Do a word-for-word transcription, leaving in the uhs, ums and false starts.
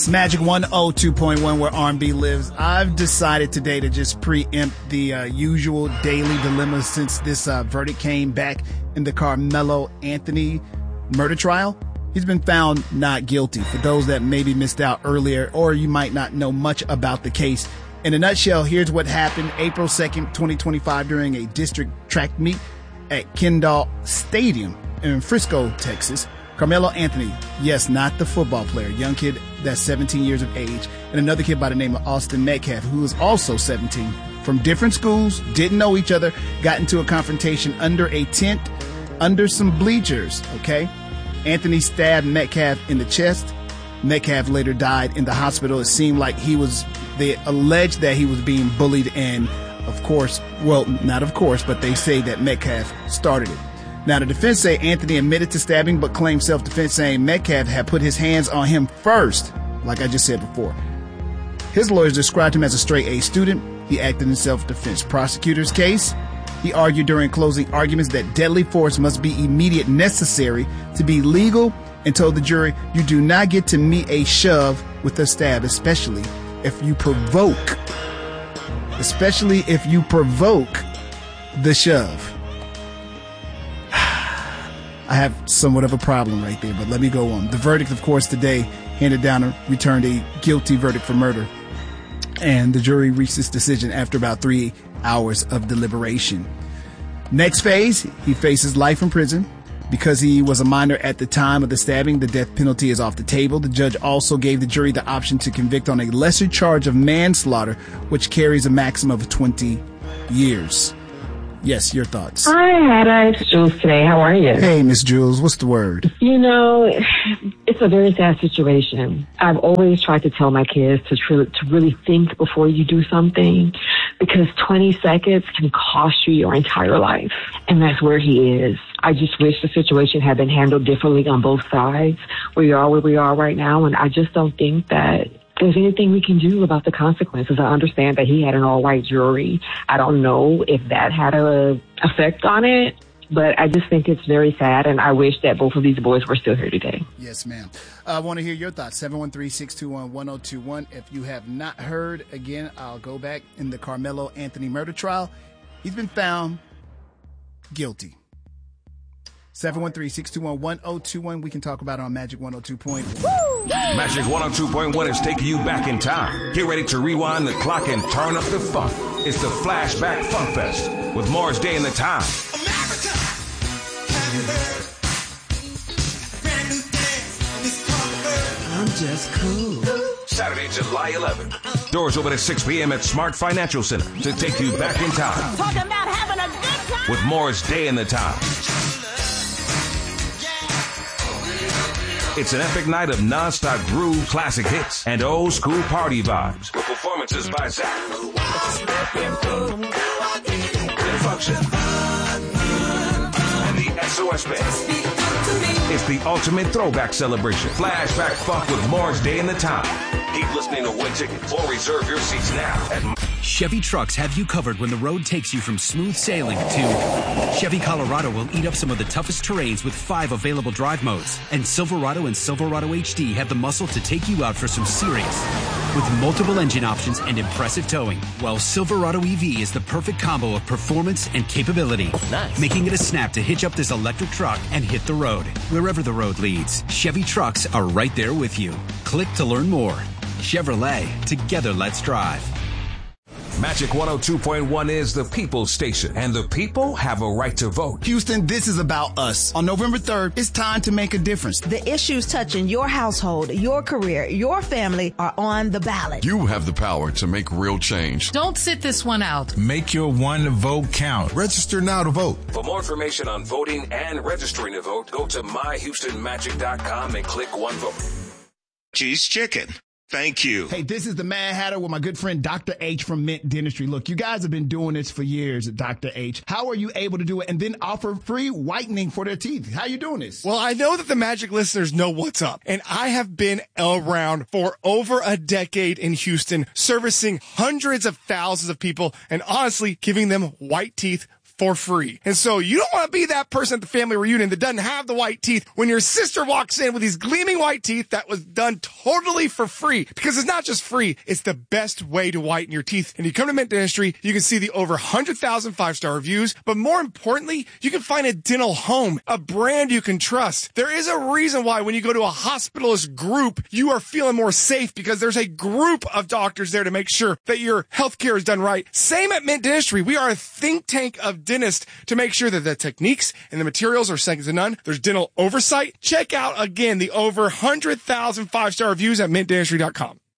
It's Magic one oh two point one where R and B lives. I've decided today to just preempt the uh, usual daily dilemma since this uh, verdict came back in the Carmelo Anthony murder trial. He's been found not guilty. For those that maybe missed out earlier, or you might not know much about the case. In a nutshell, here's what happened April second, twenty twenty-five during a district track meet at Kendall Stadium in Frisco, Texas. Carmelo Anthony, yes, not the football player, young kid that's seventeen years of age, and another kid by the name of Austin Metcalf, who is also seventeen, from different schools, didn't know each other, got into a confrontation under a tent, under some bleachers, okay? Anthony stabbed Metcalf in the chest. Metcalf later died in the hospital. It seemed like he was, they alleged that he was being bullied, and of course, well, not of course, but they say that Metcalf started it. Now, the defense say Anthony admitted to stabbing, but claimed self-defense, saying Metcalf had put his hands on him first, like I just said before. His lawyers described him as a straight-A student. He acted in self-defense. Prosecutor's case, he argued during closing arguments that deadly force must be immediate necessary to be legal, and told the jury, you do not get to meet a shove with a stab, especially if you provoke, especially if you provoke the shove. I have somewhat of a problem right there, but let me go on. The verdict, of course, today handed down and returned a guilty verdict for murder. And the jury reached this decision after about three hours of deliberation. Next phase, he faces life in prison. Because he was a minor at the time of the stabbing, the death penalty is off the table. The judge also gave the jury the option to convict on a lesser charge of manslaughter, which carries a maximum of twenty years. Yes, your thoughts. Hi, Hada. It's Jules today. How are you? Hey, Miss Jules. What's the word? You know, it's a very sad situation. I've always tried to tell my kids to tr- to really think before you do something, because twenty seconds can cost you your entire life. And that's where he is. I just wish the situation had been handled differently on both sides. We are where we are right now, and I just don't think that there's anything we can do about the consequences. I understand that he had an all-white jury. I don't know if that had a effect on it, but I just think it's very sad, and I wish that both of these boys were still here today. Yes, ma'am. I want to hear your thoughts. seven one three, six two one, one oh two one. If you have not heard, again, I'll go back in the Carmelo Anthony murder trial. He's been found guilty. seven one three, six two one, one oh two one. We can talk about it on Magic one oh two point one. Magic one oh two point one is taking you back in time. Get ready to rewind the clock and turn up the funk. It's the Flashback Funk Fest with Morris Day in the Time. America, have you heard? Brand new dance, I'm just cool. Saturday, July eleventh. Doors open at six p.m. at Smart Financial Center to take you back in time. Talking about having a good time. With Morris Day in the Time. It's an epic night of non-stop groove, classic hits, and old school party vibes. With performances by Zach. Function. And the S O S Band. It's the ultimate throwback celebration. Flashback Funk with Morris Day in the Time. Keep listening to win tickets or reserve your seats now at Chevy Trucks have you covered when the road takes you from smooth sailing to Chevy Colorado will eat up some of the toughest terrains with five available drive modes. And Silverado and Silverado H D have the muscle to take you out for some serious with multiple engine options and impressive towing. While Silverado E V is the perfect combo of performance and capability, nice. Making it a snap to hitch up this electric truck and hit the road. Wherever the road leads, Chevy Trucks are right there with you. Click to learn more. Chevrolet, together let's drive. Magic one oh two point one is the people's station, and the people have a right to vote. Houston, this is about us. On November third, it's time to make a difference. The issues touching your household, your career, your family are on the ballot. You have the power to make real change. Don't sit this one out. Make your one vote count. Register now to vote. For more information on voting and registering to vote, go to my houston magic dot com and click one vote. Cheese chicken. Thank you. Hey, this is the Mad Hatter with my good friend Doctor H from Mint Dentistry. Look, you guys have been doing this for years at Doctor H. How are you able to do it and then offer free whitening for their teeth? How are you doing this? Well, I know that the Magic listeners know what's up, and I have been around for over a decade in Houston, servicing hundreds of thousands of people and honestly giving them white teeth for free. And so you don't want to be that person at the family reunion that doesn't have the white teeth when your sister walks in with these gleaming white teeth that was done totally for free. Because it's not just free, it's the best way to whiten your teeth. And you come to Mint Dentistry, you can see the over one hundred thousand five-star reviews, but more importantly, you can find a dental home, a brand you can trust. There is a reason why when you go to a hospitalist group, you are feeling more safe because there's a group of doctors there to make sure that your healthcare is done right. Same at Mint Dentistry. We are a think tank of dentists to make sure that the techniques and the materials are second to none. There's dental oversight. Check out, again, the over one hundred thousand five-star reviews at mint dentistry dot com.